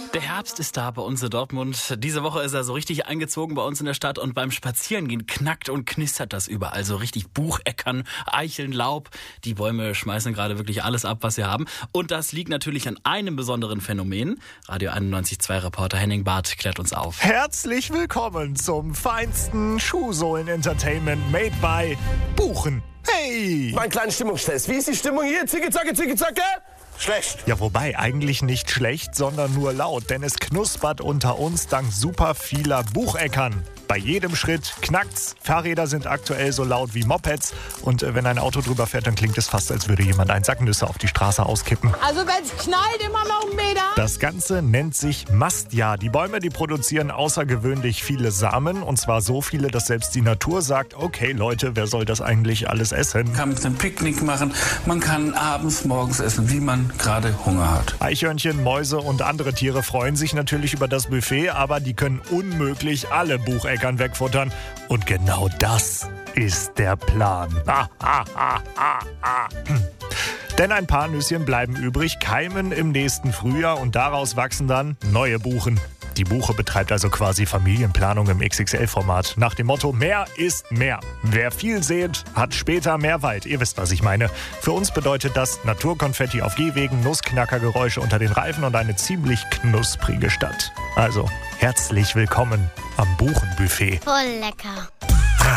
Der Herbst ist da bei uns in Dortmund. Diese Woche ist er so richtig eingezogen bei uns in der Stadt und beim Spazierengehen knackt und knistert das überall. So richtig Bucheckern, Eicheln, Laub. Die Bäume schmeißen gerade wirklich alles ab, was sie haben. Und das liegt natürlich an einem besonderen Phänomen. Radio 91.2 Reporter Henning Barth klärt uns auf. Herzlich willkommen zum feinsten Schuhsohlen-Entertainment made by Buchen. Hey! Mein kleiner Stimmungstest. Wie ist die Stimmung hier? Zicke, zacke, zicke, zacke? Schlecht. Ja, wobei eigentlich nicht schlecht, sondern nur laut, denn es knuspert unter uns dank super vieler Bucheckern. Bei jedem Schritt knackt's. Fahrräder sind aktuell so laut wie Mopeds. Und wenn ein Auto drüber fährt, dann klingt es fast, als würde jemand einen Sack Nüsse auf die Straße auskippen. Also wenn's knallt, immer noch einen Meter. Das Ganze nennt sich Mastjahr. Die Bäume, die produzieren außergewöhnlich viele Samen. Und zwar so viele, dass selbst die Natur sagt, okay Leute, wer soll das eigentlich alles essen? Man kann ein Picknick machen, man kann abends, morgens essen, wie man gerade Hunger hat. Eichhörnchen, Mäuse und andere Tiere freuen sich natürlich über das Buffet, aber die können unmöglich alle Bucheckern wegfuttern. Und genau das ist der Plan. Denn ein paar Nüsschen bleiben übrig, keimen im nächsten Frühjahr und daraus wachsen dann neue Buchen. Die Buche betreibt also quasi Familienplanung im XXL-Format. Nach dem Motto, mehr ist mehr. Wer viel sät, hat später mehr Wald. Ihr wisst, was ich meine. Für uns bedeutet das Naturkonfetti auf Gehwegen, Nussknackergeräusche unter den Reifen und eine ziemlich knusprige Stadt. Also, herzlich willkommen am Buchenbuffet. Voll lecker.